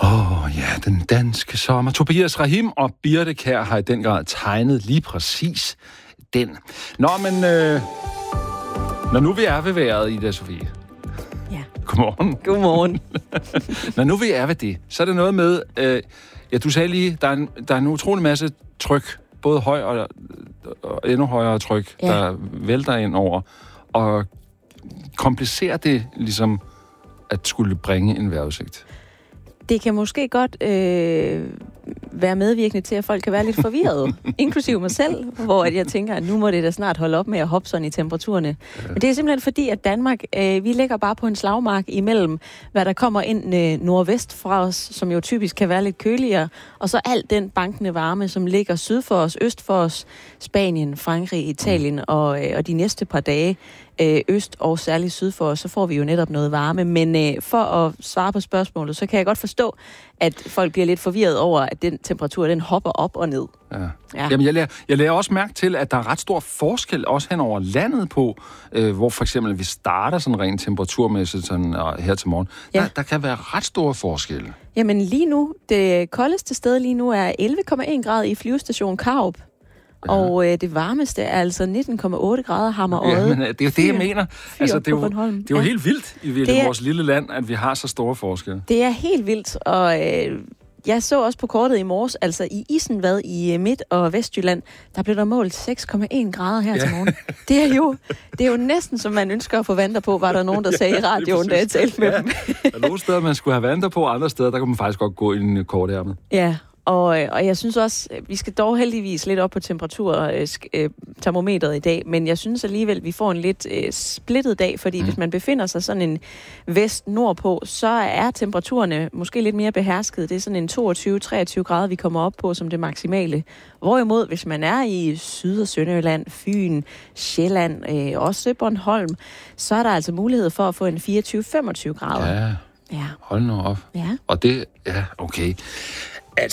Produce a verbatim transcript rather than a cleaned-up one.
Åh oh, ja, den danske sommer. Tobias Rahim og Birte Kjær har i den grad tegnet lige præcis den. Nå, men øh, når nu vi er ved vejret, Ida Sofie. Ja. Godmorgen. Godmorgen. Når nu vi er ved det, så er det noget med, øh, ja, du sagde lige, der er en, der er en utrolig masse tryk, både høj og, og endnu højere tryk, ja. Der vælter ind over, og komplicerer det ligesom at skulle bringe en vejrudsigt? Det kan måske godt øh, være medvirkende til, at folk kan være lidt forvirrede, inklusive mig selv, hvor jeg tænker, at nu må det da snart holde op med at hoppe sådan i temperaturerne. Ja. Men det er simpelthen fordi, at Danmark, øh, vi ligger bare på en slagmark imellem, hvad der kommer ind øh, nordvest fra os, som jo typisk kan være lidt køligere, og så alt den bankende varme, som ligger syd for os, øst for os, Spanien, Frankrig, Italien og, øh, og de næste par dage, øh, øst og særligt syd for os, så får vi jo netop noget varme. Men øh, for at svare på spørgsmålet, så kan jeg godt forstå, at folk bliver lidt forvirret over, at den temperatur, den hopper op og ned. Ja. Ja. Jamen, jeg lærer, jeg lærer også mærke til, at der er ret stor forskel også hen over landet på, øh, hvor for eksempel vi starter sådan rent temperaturmæssigt sådan, og her til morgen. Ja. Der, der kan være ret store forskelle. Jamen lige nu, det koldeste sted lige nu er elleve komma en grader i flyvestation Karup. Ja. Og øh, det varmeste er altså nitten komma otte grader Hammer-Odde. Ja, men det er jo det, jeg mener. Altså, det er jo, det er jo ja. helt vildt i virkelig, er, vores lille land, at vi har så store forskelle. Det er helt vildt, og øh, jeg så også på kortet i morges, altså i Isenvad i Midt- og Vestjylland, der blev der målt seks komma en grader her ja. til morgen. Det er, jo, det er jo næsten, som man ønsker at få vanter på, var der nogen, der sagde i radioen, da jeg talte med ja. dem. Der er nogle steder, man skulle have vanter på, andre steder, der kan man faktisk godt gå i en kortærmet. Ja. Og, og jeg synes også, vi skal dog heldigvis lidt op på temperaturtermometeret øh, i dag, men jeg synes alligevel, vi får en lidt øh, splittet dag, fordi mm. hvis man befinder sig sådan en vest-nord på, så er temperaturerne måske lidt mere behersket. Det er sådan en toogtyve til treogtyve grader, vi kommer op på som det maksimale. Hvorimod, hvis man er i Syd- og Sønderjylland, Fyn, Sjælland, øh, også Bornholm, så er der altså mulighed for at få en fireogtyve til femogtyve grader. Ja, ja. Hold nu op. Ja. Og det, ja, okay.